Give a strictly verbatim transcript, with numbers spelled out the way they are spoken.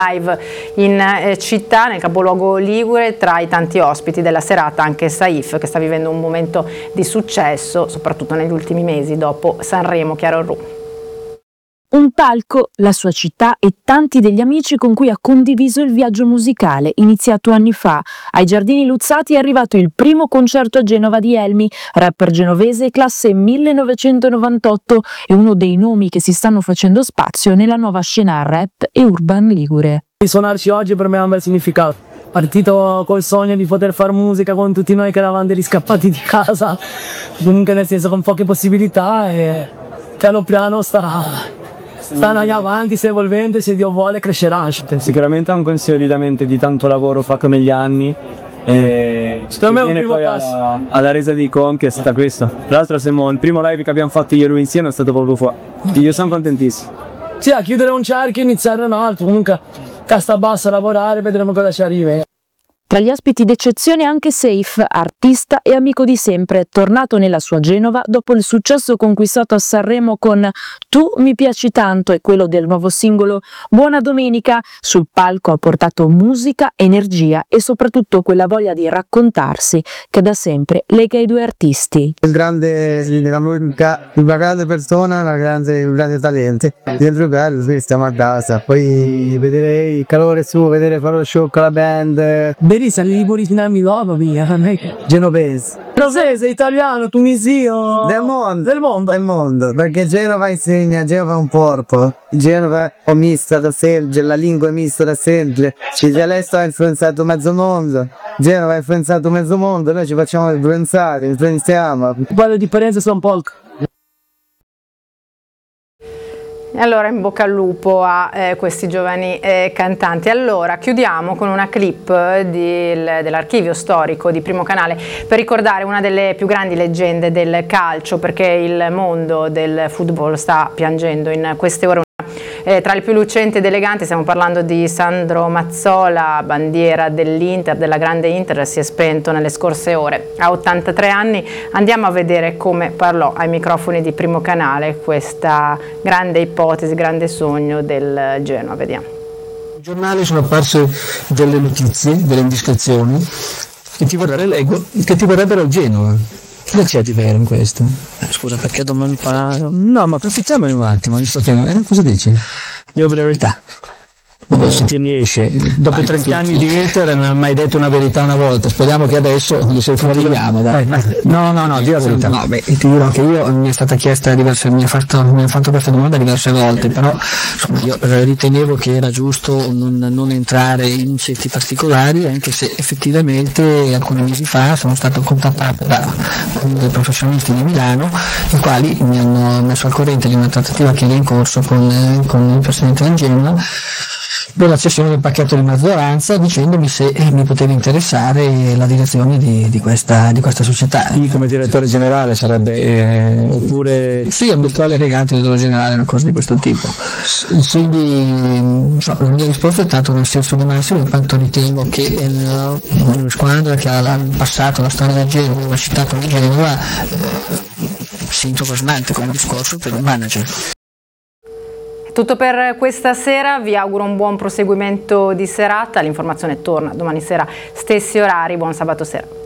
Live in eh, città, nel capoluogo ligure, tra i tanti ospiti della serata anche Saif, che sta vivendo un momento di successo, soprattutto negli ultimi mesi dopo Sanremo. Chiaro Ru. Un palco, la sua città e tanti degli amici con cui ha condiviso il viaggio musicale, iniziato anni fa. Ai Giardini Luzzati è arrivato il primo concerto a Genova di Elmi, rapper genovese classe millenovecentonovantotto e uno dei nomi che si stanno facendo spazio nella nuova scena rap e urban ligure. Suonarci oggi per me ha un bel significato. Partito col sogno di poter fare musica con tutti noi che eravamo dei riscappati di casa, comunque nel senso con poche possibilità, e piano piano sta... stanno avanti, si evolvendo, se Dio vuole crescerà. Sicuramente è un consolidamento di tanto lavoro fatto negli anni e secondo me è un primo poi passo. alla, alla resa di conti è stata questa. Tra l'altro siamo, il primo live che abbiamo fatto io e lui insieme è stato proprio qua. Io sono contentissimo. Sì, a chiudere un cerchio e iniziare un altro, comunque casta bassa a lavorare, vedremo cosa ci arriva. Tra gli ospiti d'eccezione anche Saif, artista e amico di sempre, tornato nella sua Genova dopo il successo conquistato a Sanremo con Tu mi piaci tanto e quello del nuovo singolo Buona Domenica. Sul palco ha portato musica, energia e soprattutto quella voglia di raccontarsi che da sempre lega i due artisti. Il grande, la musica, una grande persona, una grande, un grande talento. Dentro bello, qui stiamo a casa, poi vedere il calore su, vedere fare lo show con la band. Berisa, li originali loro, via, Genovese. Genovese, italiano, tunisino. Del mondo. Del mondo. Del mondo, perché Genova insegna, Genova è un corpo. Genova è mista da sempre, la lingua è mista da sempre. Il dialetto ha influenzato mezzo mondo. Genova ha influenzato mezzo mondo, noi ci facciamo influenzare, influenziamo. Quello di Parenze sono polk. Allora, in bocca al lupo a eh, questi giovani eh, cantanti. Allora, chiudiamo con una clip dell'archivio storico di Primo Canale per ricordare una delle più grandi leggende del calcio, perché il mondo del football sta piangendo in queste ore. Eh, tra le più lucenti ed eleganti stiamo parlando di Sandro Mazzola, bandiera dell'Inter, della grande Inter, si è spento nelle scorse ore. A ottantatré anni andiamo a vedere come parlò ai microfoni di Primo Canale questa grande ipotesi, grande sogno del Genoa. Vediamo. I giornali sono apparse delle notizie, delle indiscrezioni che ti vorrebbero, che ti vorrebbero il Genoa. Cosa c'è di vero in questo? Scusa, perché domani parla? No, ma approfittiamone un attimo, visto che... Eh, cosa dici? Io la verità. Se ti riesce, dopo trenta anni di Inter non ha mai detto una verità una volta, speriamo che adesso gli sei fuori. Dai. No, no, no, di la verità. No, beh, ti dirò che io mi è stata chiesta diverse, mi ha fatto, mi ha fatto questa domanda diverse volte, però insomma, io ritenevo che era giusto non, non entrare in certi particolari, anche se effettivamente alcuni mesi fa sono stato contattato da dei professionisti di Milano, i quali mi hanno messo al corrente di una trattativa che era in corso con, con il presidente del Genoa per la cessione del pacchetto di maggioranza, dicendomi se eh, mi poteva interessare la direzione di, di, questa, di questa società. Sì, come direttore generale sarebbe, eh, oppure... Sì, ambientale elegante direttore generale, una cosa di questo tipo. Quindi so, la mia risposta è stata nel senso di massimo, in quanto ritengo che una squadra che ha il passato, la storia del Genova, la città come Genova, eh, si entusiasmante come discorso per il manager. Tutto per questa sera, vi auguro un buon proseguimento di serata, l'informazione torna domani sera, stessi orari, buon sabato sera.